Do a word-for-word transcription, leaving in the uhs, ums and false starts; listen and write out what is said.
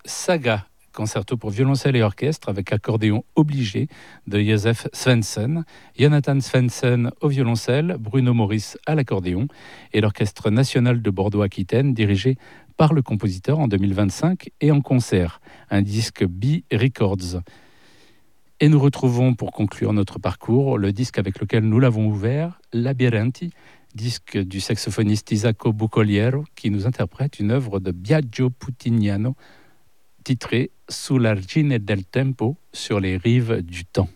Saga, concerto pour violoncelle et orchestre avec accordéon obligé de Josef Svensson, Jonathan Svensson au violoncelle, Bruno Maurice à l'accordéon et l'Orchestre national de Bordeaux-Aquitaine dirigé par le compositeur en deux mille vingt-cinq et en concert, un disque B Records. Et nous retrouvons pour conclure notre parcours le disque avec lequel nous l'avons ouvert, Labirinti, disque du saxophoniste Isacco Bucoliero qui nous interprète une œuvre de Biagio Puttiniano titrée Sull'argine del tempo, sur les rives du temps.